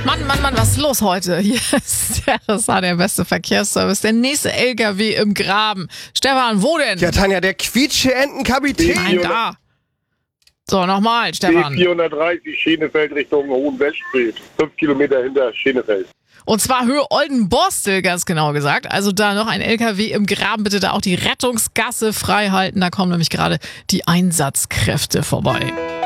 Mann, was ist los heute? Hier ist der RSA, der beste Verkehrsservice. Der nächste LKW im Graben. Stefan, wo denn? Ja, Tanja, der Quietsche-Entenkapitän. Nein, da. So, nochmal, Stefan. B430 Schenefeld Richtung Hohenwestfried. 5 Kilometer hinter Schenefeld. Und zwar Höhe Oldenborstel, ganz genau gesagt. Also da noch ein LKW im Graben. Bitte da auch die Rettungsgasse frei halten. Da kommen nämlich gerade die Einsatzkräfte vorbei.